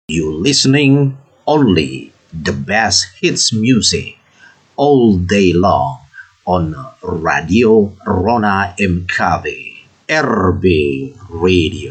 You listening only the best hits music all day long on Radio Rona MKB RB Radio.